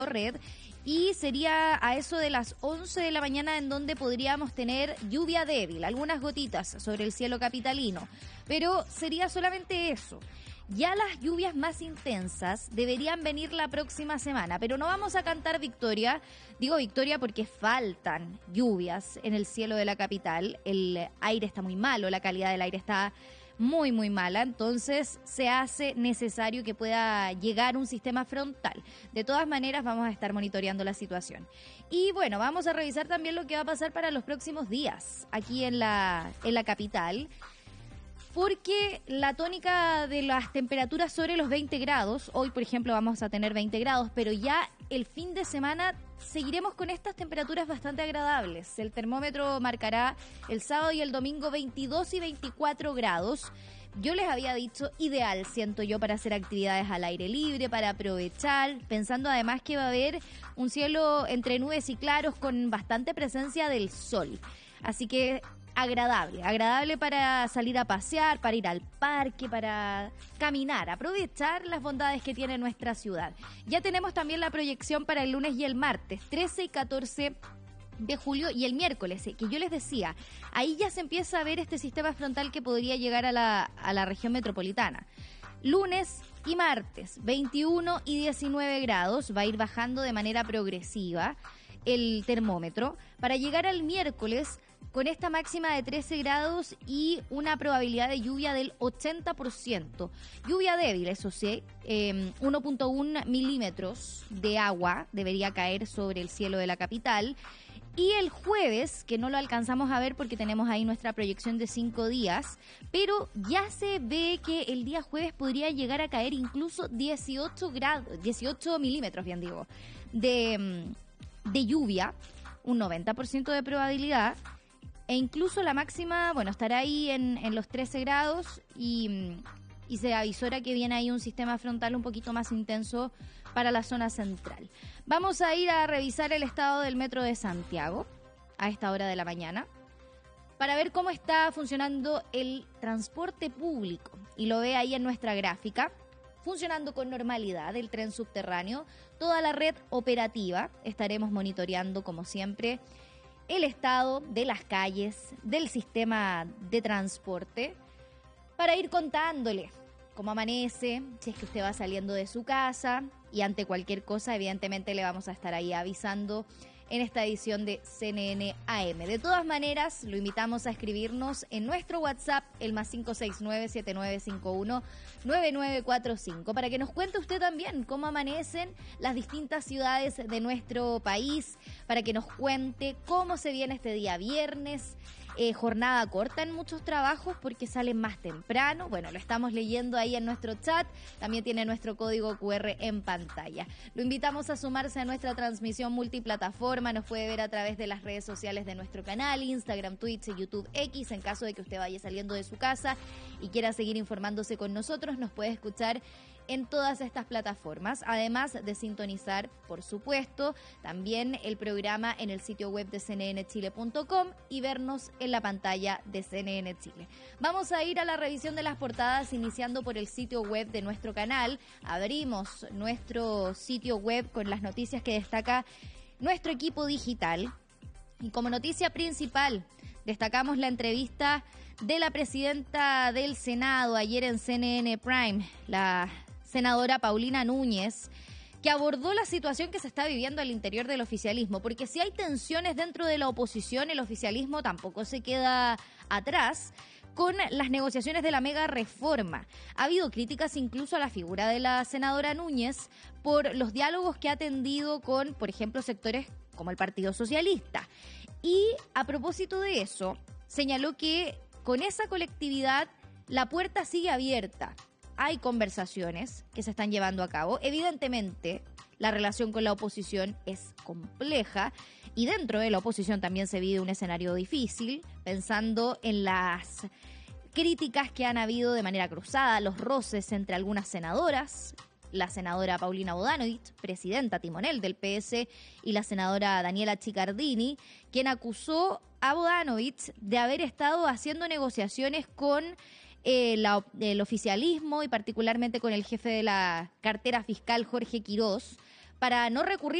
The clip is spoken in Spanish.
red, y sería a eso de las 11 de la mañana en donde podríamos tener lluvia débil, algunas gotitas sobre el cielo capitalino, pero sería solamente eso. Ya las lluvias más intensas deberían venir la próxima semana, pero no vamos a cantar victoria. Digo victoria porque faltan lluvias en el cielo de la capital. El aire está muy malo, la calidad del aire está muy, muy mala. Entonces se hace necesario que pueda llegar un sistema frontal. De todas maneras, vamos a estar monitoreando la situación. Y bueno, vamos a revisar también lo que va a pasar para los próximos días aquí en la capital. Porque la tónica de las temperaturas sobre los 20 grados, hoy por ejemplo vamos a tener 20 grados, pero ya el fin de semana seguiremos con estas temperaturas bastante agradables. El termómetro marcará el sábado y el domingo 22 y 24 grados. Yo les había dicho ideal, siento yo, para hacer actividades al aire libre, para aprovechar, pensando además que va a haber un cielo entre nubes y claros con bastante presencia del sol. Así que agradable para salir a pasear, para ir al parque, para caminar, aprovechar las bondades que tiene nuestra ciudad. Ya tenemos también la proyección para el lunes y el martes, 13 y 14 de julio y el miércoles, que yo les decía, ahí ya se empieza a ver este sistema frontal que podría llegar a la región metropolitana. Lunes y martes, 21 y 19 grados, va a ir bajando de manera progresiva el termómetro, para llegar al miércoles con esta máxima de 13 grados y una probabilidad de lluvia del 80%. Lluvia débil, eso sí, 1.1 milímetros de agua debería caer sobre el cielo de la capital. Y el jueves, que no lo alcanzamos a ver porque tenemos ahí nuestra proyección de 5 días, pero ya se ve que el día jueves podría llegar a caer incluso 18 milímetros, bien digo, de lluvia, un 90% de probabilidad. E incluso la máxima, bueno, estará ahí en los 13 grados y se avisora que viene ahí un sistema frontal un poquito más intenso para la zona central. Vamos a ir a revisar el estado del metro de Santiago a esta hora de la mañana para ver cómo está funcionando el transporte público. Y lo ve ahí en nuestra gráfica. Funcionando con normalidad el tren subterráneo, toda la red operativa. Estaremos monitoreando, como siempre, el estado de las calles, del sistema de transporte, para ir contándole cómo amanece, si es que usted va saliendo de su casa, y ante cualquier cosa, evidentemente, le vamos a estar ahí avisando en esta edición de CNN AM. De todas maneras, lo invitamos a escribirnos en nuestro WhatsApp, el más 569-7951-9945, para que nos cuente usted también cómo amanecen las distintas ciudades de nuestro país, para que nos cuente cómo se viene este día viernes, jornada corta en muchos trabajos porque salen más temprano. Bueno, lo estamos leyendo ahí en nuestro chat, también tiene nuestro código QR en pantalla. Lo invitamos a sumarse a nuestra transmisión multiplataforma, nos puede ver a través de las redes sociales de nuestro canal, Instagram, Twitch y YouTube X, en caso de que usted vaya saliendo de su casa y quiera seguir informándose con nosotros, nos puede escuchar en todas estas plataformas, además de sintonizar, por supuesto, también el programa en el sitio web de cnnchile.com y vernos en la pantalla de CNN Chile. Vamos a ir a la revisión de las portadas, iniciando por el sitio web de nuestro canal. Abrimos nuestro sitio web con las noticias que destaca nuestro equipo digital. Y como noticia principal, destacamos la entrevista de la presidenta del Senado ayer en CNN Prime, la senadora Paulina Núñez, que abordó la situación que se está viviendo al interior del oficialismo, porque si hay tensiones dentro de la oposición, el oficialismo tampoco se queda atrás con las negociaciones de la mega reforma. Ha habido críticas incluso a la figura de la senadora Núñez por los diálogos que ha tendido con, por ejemplo, sectores como el Partido Socialista. Y a propósito de eso, señaló que con esa colectividad la puerta sigue abierta. Hay conversaciones que se están llevando a cabo. Evidentemente, la relación con la oposición es compleja y dentro de la oposición también se vive un escenario difícil, pensando en las críticas que han habido de manera cruzada, los roces entre algunas senadoras, la senadora Paulina Bodanovich, presidenta timonel del PS, y la senadora Daniela Chiccardini, quien acusó a Bodanovich de haber estado haciendo negociaciones con el oficialismo y particularmente con el jefe de la cartera fiscal, Jorge Quirós, para no recurrir